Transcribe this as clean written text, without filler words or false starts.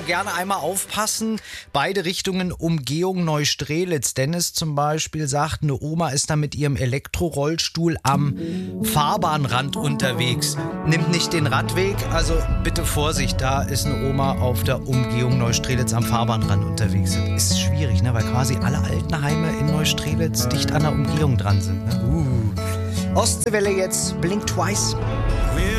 gerne einmal aufpassen. Beide Richtungen Umgehung Neustrelitz. Dennis zum Beispiel sagt, eine Oma ist da mit ihrem Elektrorollstuhl am Fahrbahnrand unterwegs. Nimmt nicht den Radweg, also bitte Vorsicht, da ist eine Oma auf der Umgehung Neustrelitz am Fahrbahnrand unterwegs. Ist schwierig, ne? Weil quasi alle Altenheime in Neustrelitz dicht an der Umgehung dran sind. Ne? Ostseewelle jetzt, Blink Twice.